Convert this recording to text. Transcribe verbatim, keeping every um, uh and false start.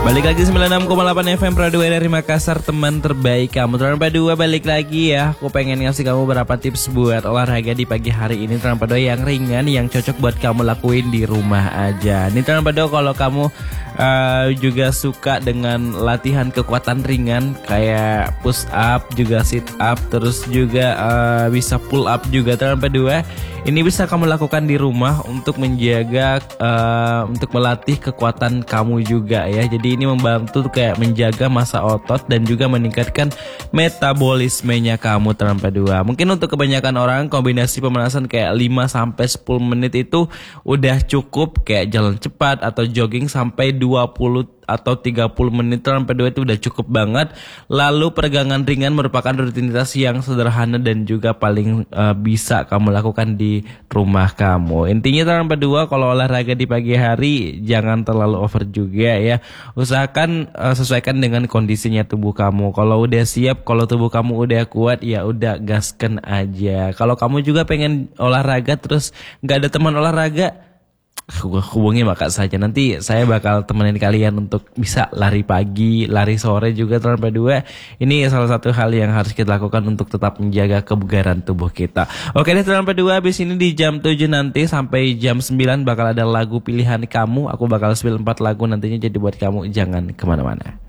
Balik lagi sembilan puluh enam koma delapan F M Radio dari Makassar, teman terbaik kamu. Teman Padua balik lagi ya. Aku pengen ngasih kamu beberapa tips buat olahraga di pagi hari ini, teman Padua, yang ringan, yang cocok buat kamu lakuin di rumah aja. Nih teman Padua, kalau kamu uh, juga suka dengan latihan kekuatan ringan kayak push up, juga sit up, terus juga uh, bisa pull up juga, teman Padua. Ini bisa kamu lakukan di rumah untuk menjaga, uh, untuk melatih kekuatan kamu juga ya. Jadi ini membantu kayak menjaga massa otot dan juga meningkatkan metabolismenya kamu, teman Padua. Mungkin untuk kebanyakan orang kombinasi pemanasan kayak lima sampai sepuluh menit itu udah cukup, kayak jalan cepat atau jogging sampai dua puluh atau tiga puluh menit, teman Padua, itu udah cukup banget. Lalu peregangan ringan merupakan rutinitas yang sederhana dan juga paling uh, bisa kamu lakukan di rumah kamu. Intinya teman Padua, kalau olahraga di pagi hari jangan terlalu over juga ya. Usahakan uh, sesuaikan dengan kondisinya tubuh kamu. Kalau udah siap, kalau tubuh kamu udah kuat, ya udah gasken aja. Kalau kamu juga pengen olahraga terus nggak ada teman olahraga, hubungi Maka saja. Nanti saya bakal temenin kalian untuk bisa lari pagi, lari sore juga, teman Padua. Ini salah satu hal yang harus kita lakukan untuk tetap menjaga kebugaran tubuh kita. Oke deh teman Padua, habis ini di jam tujuh nanti sampai jam sembilan bakal ada lagu pilihan kamu. Aku bakal spill empat lagu nantinya, jadi buat kamu jangan kemana-mana.